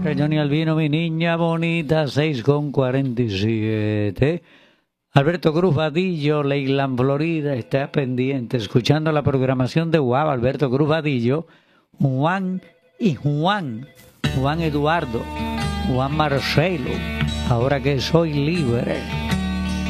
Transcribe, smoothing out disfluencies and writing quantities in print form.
Johnny Albino, mi niña bonita, 6:47. Alberto Cruz Vadillo, Leyland, Florida, está pendiente, escuchando la programación de UAB. Alberto Cruz Vadillo, Juan y Juan Eduardo, Juan Marcelo, ahora que soy libre.